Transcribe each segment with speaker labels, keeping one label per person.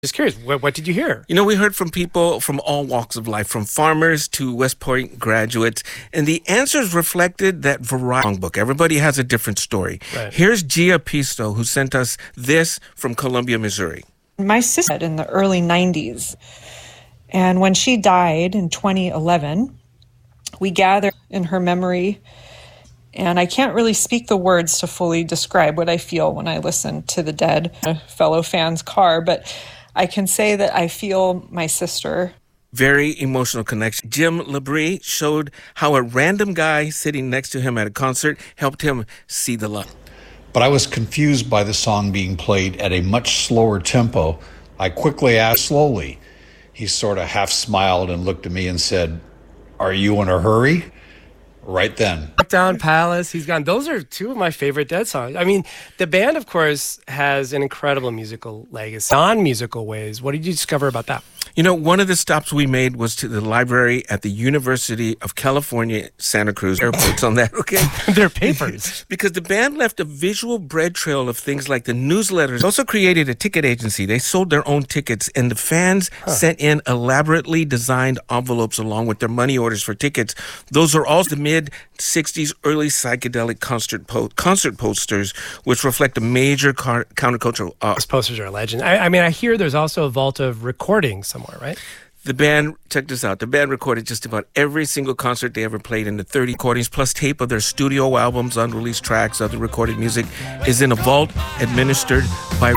Speaker 1: Just curious, what did you hear?
Speaker 2: You know, we heard from people from all walks of life, from farmers to West Point graduates, and the answers reflected that variety book. Everybody has a different story.
Speaker 1: Right.
Speaker 2: Here's Gia Pisto, who sent us this from Columbia, Missouri.
Speaker 3: My sister in the early 90s, and when she died in 2011, we gathered in her memory, and I can't really speak the words to fully describe what I feel when I listen to the dead fellow fan's car, but I can say that I feel my sister.
Speaker 2: Very emotional connection. Jim Labrie showed how a random guy sitting next to him at a concert helped him see the love.
Speaker 4: But I was confused by the song being played at a much slower tempo. I quickly asked slowly. He sort of half smiled and looked at me and said, "Are you in a hurry?" Right then.
Speaker 1: Down Palace, He's Gone. Those are two of my favorite Dead songs. I mean, the band, of course, has an incredible musical legacy. Non-musical ways. What did you discover about that?
Speaker 2: You know, one of the stops we made was to the library at the University of California, Santa Cruz. Airports on that, okay?
Speaker 1: Their papers.
Speaker 2: Because the band left a visual bread trail of things like the newsletters. They also created a ticket agency. They sold their own tickets, and the fans sent in elaborately designed envelopes along with their money orders for tickets. Those are all the mid-'60s, early psychedelic concert posters, which reflect a major countercultural...
Speaker 1: Those posters are a legend. I mean, I hear there's also a vault of recordings somewhere, right?
Speaker 2: The band, check this out, the band recorded just about every single concert they ever played, in the 30 recordings plus tape of their studio albums, unreleased tracks, other recorded music is in a vault administered by...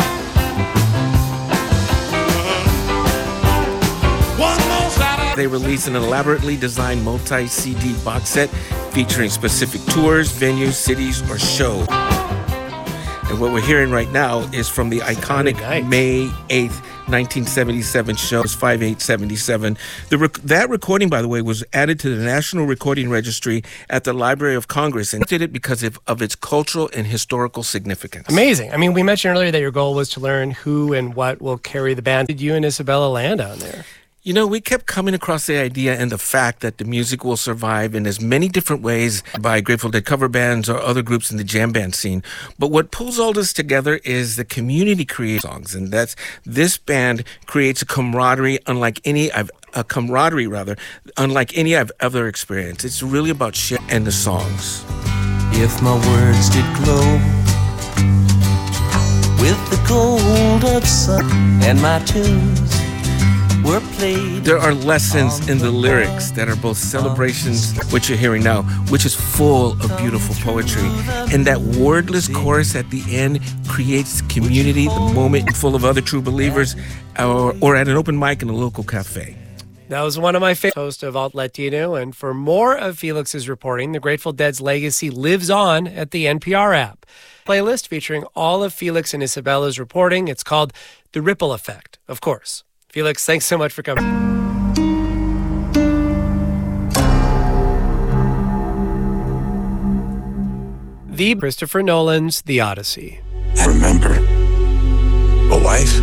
Speaker 2: They released an elaborately designed multi-CD box set featuring specific tours, venues, cities, or shows. And what we're hearing right now is from the iconic May 8th, 1977 show, 5/8/77. That recording, by the way, was added to the National Recording Registry at the Library of Congress, and did it because of its cultural and historical significance.
Speaker 1: Amazing. I mean, we mentioned earlier that your goal was to learn who and what will carry the band. Did you and Isabella land on there?
Speaker 2: You know, we kept coming across the idea and the fact that the music will survive in as many different ways by Grateful Dead cover bands or other groups in the jam band scene. But what pulls all this together is the community creates songs, and this band creates a camaraderie unlike any I've ever experienced. It's really about shit and the songs.
Speaker 5: If my words did glow with the gold of sun and my tunes were played.
Speaker 2: There are lessons in the lyrics that are both celebrations, which you're hearing now, which is full of beautiful poetry. And that wordless chorus at the end creates community, the moment full of other true believers, or at an open mic in a local cafe.
Speaker 1: That was one of my favorite hosts of Alt Latino. And for more of Felix's reporting, the Grateful Dead's legacy lives on at the NPR app. Playlist featuring all of Felix and Isabella's reporting. It's called The Ripple Effect, of course. Felix, thanks so much for coming. The Christopher Nolan's The Odyssey.
Speaker 6: I remember a wife,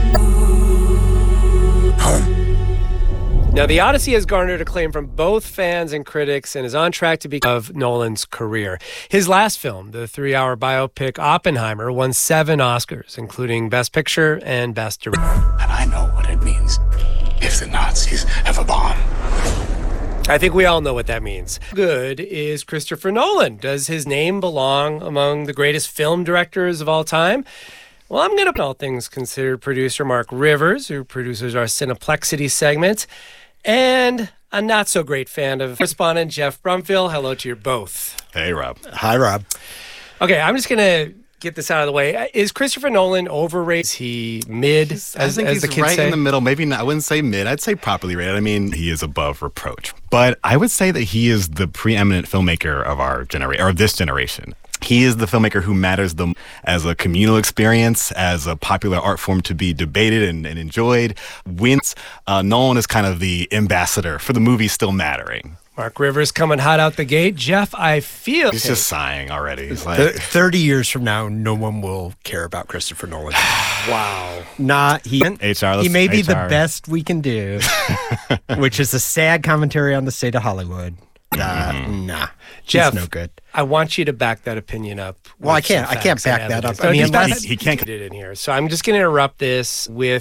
Speaker 6: home.
Speaker 1: Now, The Odyssey has garnered acclaim from both fans and critics and is on track to be of Nolan's career. His last film, the 3-hour biopic Oppenheimer, won 7 Oscars, including Best Picture and Best Director.
Speaker 6: And I know what it means if the Nazis have a bomb.
Speaker 1: I think we all know what that means. Good is Christopher Nolan. Does his name belong among the greatest film directors of all time? Well, I'm going to, all things considered, producer Mark Rivers, who produces our Cineplexity segment, and a not-so-great fan of correspondent Jeff Brumfield. Hello to you both.
Speaker 7: Hey, Rob.
Speaker 8: Hi, Rob.
Speaker 1: Okay, I'm just going to get this out of the way. Is Christopher Nolan overrated? Is he mid,
Speaker 7: I think he's
Speaker 1: the kids
Speaker 7: right
Speaker 1: say?
Speaker 7: in the middle. Maybe not. I wouldn't say mid. I'd say properly rated. I mean, he is above reproach. But I would say that he is the preeminent filmmaker of our generation, or of this generation. He is the filmmaker who matters the most as a communal experience, as a popular art form to be debated and enjoyed. Nolan is kind of the ambassador for the movie still mattering.
Speaker 1: Mark Rivers coming hot out the gate. Jeff, I feel...
Speaker 7: He's just sighing already. He's like...
Speaker 8: 30 years from now, no one will care about Christopher Nolan.
Speaker 1: Wow.
Speaker 8: He may be the best we can do, which is a sad commentary on the state of Hollywood. Nah.
Speaker 1: Jeff,
Speaker 8: no good.
Speaker 1: I want you to back that opinion up.
Speaker 8: Well, I can't back that up.
Speaker 1: No,
Speaker 8: I mean,
Speaker 1: he can't get it in here. So I'm just going to interrupt this with